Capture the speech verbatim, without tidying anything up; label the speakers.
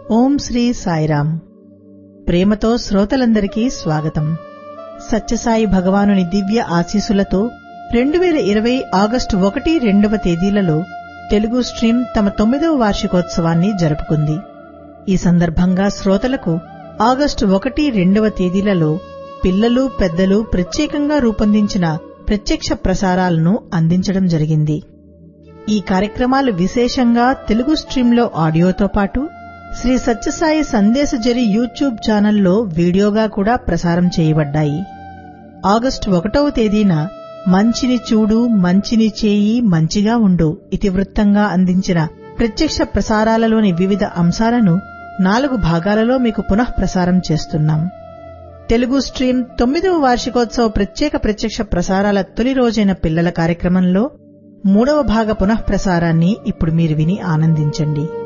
Speaker 1: ఓం శ్రీ సాయిరాం. ప్రేమతో శ్రోతలందరికీ స్వాగతం. సత్యసాయి భగవానుని దివ్య ఆశీస్సులతో రెండు వేల ఇరవై ఆగస్టు ఒకటి రెండవ తేదీలలో తెలుగు స్ట్రీమ్ తమ తొమ్మిదవ వార్షికోత్సవాన్ని జరుపుకుంది. ఈ సందర్భంగా శ్రోతలకు ఆగస్టు ఒకటి రెండవ తేదీలలో పిల్లలు పెద్దలు ప్రత్యేకంగా రూపొందించిన ప్రత్యక్ష ప్రసారాలను అందించడం జరిగింది. ఈ కార్యక్రమాలు విశేషంగా తెలుగు స్ట్రీంలో ఆడియోతో పాటు శ్రీ సత్యసాయి సందేశజరి యూట్యూబ్ ఛానల్లో వీడియోగా కూడా ప్రసారం చేయబడ్డాయి. ఆగస్టు ఒకటవ తేదీన మంచిని చూడు మంచిని చేయి మంచిగా ఉండు ఇతివృత్తంగా అందించిన ప్రత్యక్ష ప్రసారాలలోని వివిధ అంశాలను నాలుగు భాగాలలో మీకు పునః ప్రసారం చేస్తున్నాం. తెలుగు స్ట్రీమ్ తొమ్మిదవ వార్షికోత్సవ ప్రత్యేక ప్రత్యక్ష ప్రసారాల తొలి రోజైన పిల్లల కార్యక్రమంలో మూడవ భాగ పునః ప్రసారాన్ని ఇప్పుడు మీరు విని ఆనందించండి.